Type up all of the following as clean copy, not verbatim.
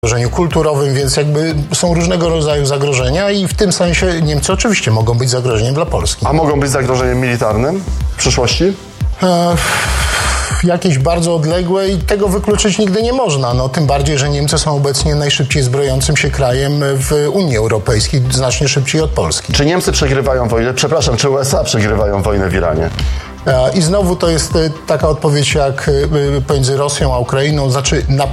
zagrożeniu kulturowym, więc jakby są różnego rodzaju zagrożenia i w tym sensie Niemcy oczywiście mogą być zagrożeniem dla Polski. A mogą być zagrożeniem militarnym w przyszłości? Jakieś bardzo odległe i tego wykluczyć nigdy nie można. No, tym bardziej, że Niemcy są obecnie najszybciej zbrojącym się krajem w Unii Europejskiej, znacznie szybciej od Polski. Czy Niemcy przegrywają wojnę? Przepraszam, czy USA przegrywają wojnę w Iranie? I znowu to jest taka odpowiedź jak pomiędzy Rosją a Ukrainą. Znaczy na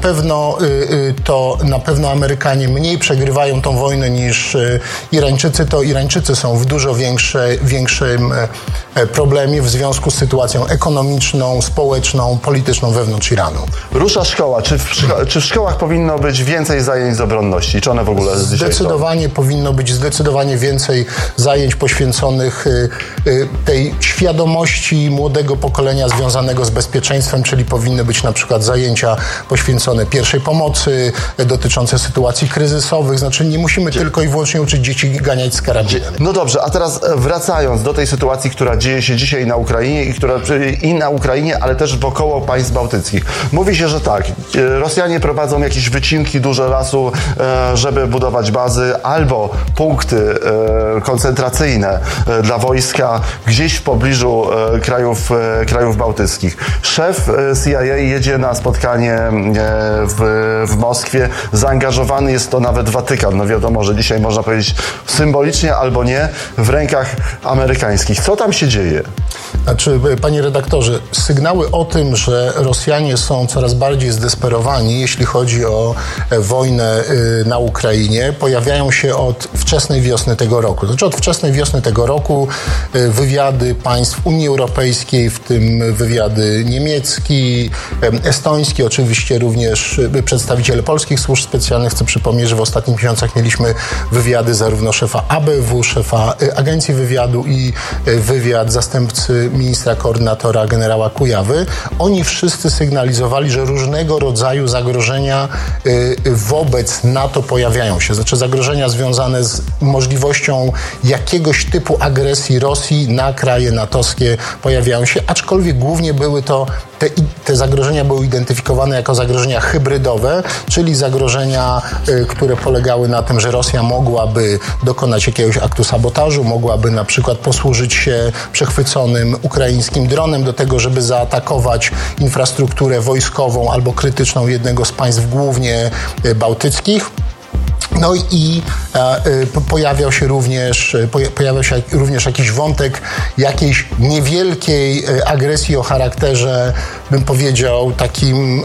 pewno Amerykanie mniej przegrywają tą wojnę niż Irańczycy. To Irańczycy są w dużo większym problemie w związku z sytuacją ekonomiczną, społeczną, polityczną wewnątrz Iranu. Rusza szkoła. Czy w szkołach powinno być więcej zajęć z obronności? Czy one w ogóle Zdecydowanie powinno być więcej zajęć poświęconych tej świadomości młodego pokolenia związanego z bezpieczeństwem, czyli powinny być na przykład zajęcia poświęcone pierwszej pomocy, dotyczące sytuacji kryzysowych. Znaczy nie musimy tylko i wyłącznie uczyć dzieci ganiać z karabinem. No dobrze, a teraz wracając do tej sytuacji, która dzieje się dzisiaj na Ukrainie i na Ukrainie, ale też wokoło państw bałtyckich. Mówi się, że tak, Rosjanie prowadzą jakieś wycinki duże lasu, żeby budować bazy albo punkty koncentracyjne dla wojska gdzieś w pobliżu krajów bałtyckich. Szef CIA jedzie na spotkanie w Moskwie. Zaangażowany jest to nawet Watykan. No wiadomo, że dzisiaj można powiedzieć symbolicznie albo nie w rękach amerykańskich. Co tam się dzieje? Znaczy, panie redaktorze, sygnały o tym, że Rosjanie są coraz bardziej zdesperowani, jeśli chodzi o wojnę na Ukrainie, pojawiają się od wczesnej wiosny tego roku. Znaczy od wczesnej wiosny tego roku wywiady państw Unii Europejskiej, w tym wywiady niemiecki, estoński, oczywiście również przedstawiciele polskich służb specjalnych. Chcę przypomnieć, że w ostatnich miesiącach mieliśmy wywiady zarówno szefa ABW, szefa Agencji Wywiadu i wywiad zastępcy ministra koordynatora generała Kujawy. Oni wszyscy sygnalizowali, że różnego rodzaju zagrożenia wobec NATO pojawiają się. Znaczy zagrożenia związane z możliwością jakiegoś typu agresji Rosji na kraje natowskie pojawiają się, aczkolwiek głównie były to te zagrożenia były identyfikowane jako zagrożenia hybrydowe, czyli zagrożenia, które polegały na tym, że Rosja mogłaby dokonać jakiegoś aktu sabotażu, mogłaby na przykład posłużyć się przechwyconym ukraińskim dronem do tego, żeby zaatakować infrastrukturę wojskową albo krytyczną jednego z państw głównie bałtyckich. No i pojawiał się również jakiś wątek jakiejś niewielkiej agresji o charakterze, bym powiedział, takim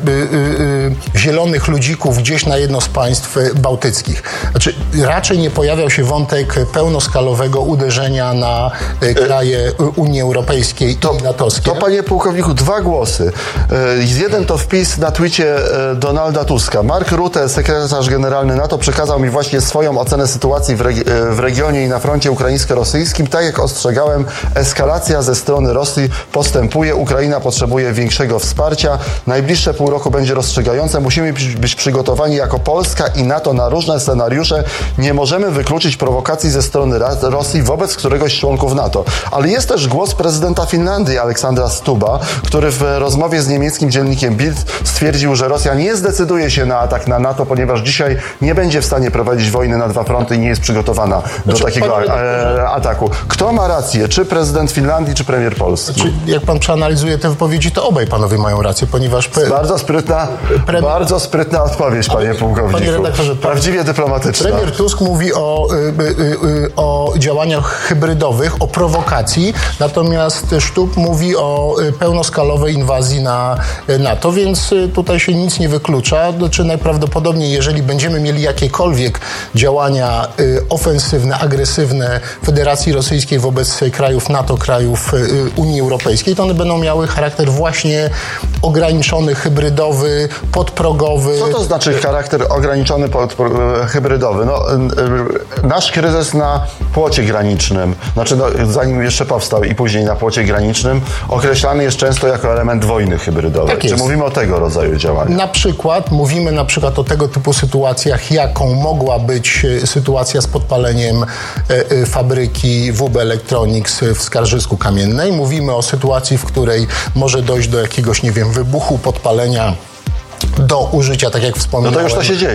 zielonych ludzików gdzieś na jedno z państw bałtyckich. Znaczy, raczej nie pojawiał się wątek pełnoskalowego uderzenia na kraje Unii Europejskiej i natowskie. To, panie pułkowniku, dwa głosy. Jeden to wpis na twicie Donalda Tuska. Mark Rutte, sekretarz generalny NATO, przekazał mi właśnie swoją ocenę sytuacji w regionie i na froncie ukraińsko-rosyjskim. Tak jak ostrzegałem, eskalacja ze strony Rosji postępuje. Ukraina potrzebuje większego wsparcia. Najbliższe pół roku będzie rozstrzygające. Musimy być przygotowani jako Polska i NATO na różne scenariusze. Nie możemy wykluczyć prowokacji ze strony Rosji wobec któregoś z członków NATO. Ale jest też głos prezydenta Finlandii, Aleksandra Stubba, który w rozmowie z niemieckim dziennikiem Bild stwierdził, że Rosja nie zdecyduje się na atak na NATO, ponieważ dzisiaj nie będzie w stanie prowadzić wojny na dwa fronty i nie jest przygotowana do takiego ataku. Kto ma rację? Czy prezydent Finlandii, czy premier Polski? Jak pan przeanalizuje te wypowiedzi, to obaj panowie mają rację, ponieważ... Bardzo sprytna odpowiedź, panie pułkowniku. Panie redaktorze, prawdziwie dyplomatyczna. Premier Tusk mówi o działaniach hybrydowych, o prowokacji, natomiast Stubb mówi o pełnoskalowej inwazji na NATO, więc tutaj się nic nie wyklucza. Czy najprawdopodobniej, jeżeli będziemy mieli jakiekolwiek działania ofensywne, agresywne Federacji Rosyjskiej wobec krajów NATO, krajów Unii Europejskiej, to one będą miały charakter właśnie ograniczony, hybrydowy, podprogowy. Co to znaczy charakter ograniczony, hybrydowy? No, nasz kryzys na płocie granicznym, zanim jeszcze powstał i później na płocie granicznym, określany jest często jako element wojny hybrydowej. Tak jest. Czy mówimy o tego rodzaju działaniach? Mówimy na przykład o tego typu sytuacjach, jaką mogła być sytuacja z podpaleniem fabryki WB Electronics w Skarżysku Kamiennej. Mówimy o sytuacji, w której może dojść do jakiegoś, wybuchu, podpalenia, do użycia, tak jak wspomniałem. No to już to się dzieje.